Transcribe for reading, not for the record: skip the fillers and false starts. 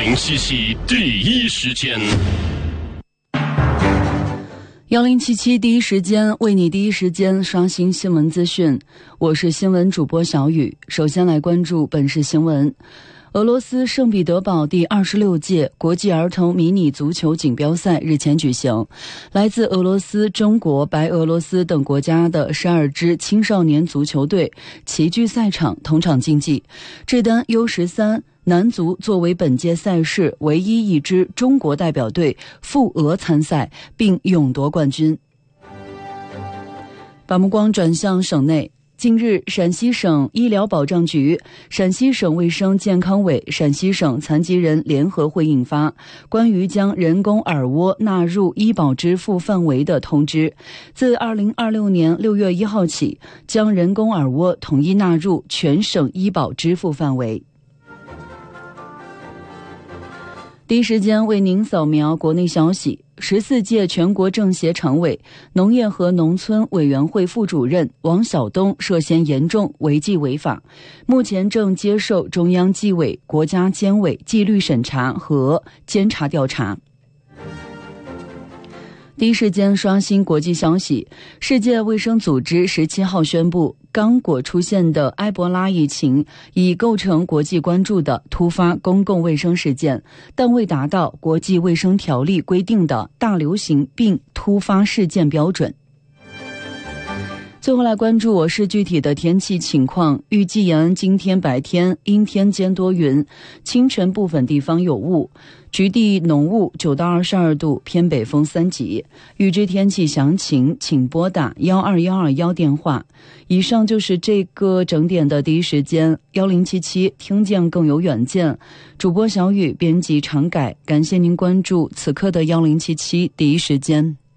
1077第一时间 1077第一时间为你第一时间刷新新闻资讯，我是新闻主播小雨。首先来关注本市新闻。俄罗斯圣彼得堡第26届国际儿童迷你足球锦标赛日前举行，来自俄罗斯、中国、白俄罗斯等国家的12支青少年足球队齐聚赛场同场竞技。这单 U13男足作为本届赛事唯一一支中国代表队赴俄参赛，并勇夺冠军。把目光转向省内。近日，陕西省医疗保障局、陕西省卫生健康委、陕西省残疾人联合会印发关于将人工耳蜗纳入医保支付范围的通知，自2026年6月1号起，将人工耳蜗统一纳入全省医保支付范围。第一时间为您扫描国内消息。14届全国政协常委、农业和农村委员会副主任王晓东涉嫌严重违纪违法，目前正接受中央纪委国家监委纪律审查和监察调查。第一时间刷新国际消息，世界卫生组织17号宣布，刚果出现的埃博拉疫情已构成国际关注的突发公共卫生事件，但未达到国际卫生条例规定的大流行病突发事件标准。最后来关注我市具体的天气情况，预计延安今天白天阴天兼多云，清晨部分地方有雾，局地浓雾9到22度，偏北风3级。预知天气详情请拨打12121电话。以上就是这个整点的第一时间1077，听见更有远见。主播小雨，编辑常改，感谢您关注此刻的1077第一时间。